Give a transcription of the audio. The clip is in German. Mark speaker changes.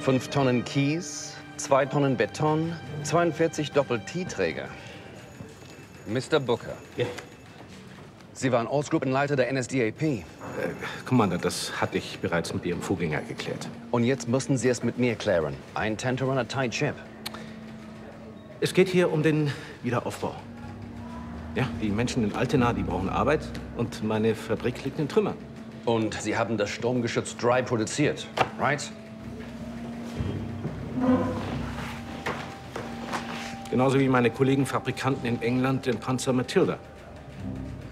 Speaker 1: 5 Tonnen Kies, 2 Tonnen Beton, 42 Doppel-T-Träger. Mr. Booker.
Speaker 2: Ja.
Speaker 1: Sie waren Ortsgruppenleiter der NSDAP.
Speaker 2: Kommandant, das hatte ich bereits mit Ihrem Vorgänger geklärt.
Speaker 1: Und jetzt müssen Sie es mit mir klären. Ein Tenter und ein Tight Chip.
Speaker 2: Es geht hier um den Wiederaufbau. Ja, die Menschen in Altena, die brauchen Arbeit und meine Fabrik liegt in Trümmern.
Speaker 1: Und Sie haben das Sturmgeschütz Dry produziert, right?
Speaker 2: Genauso wie meine Kollegen Fabrikanten in England den Panzer Matilda.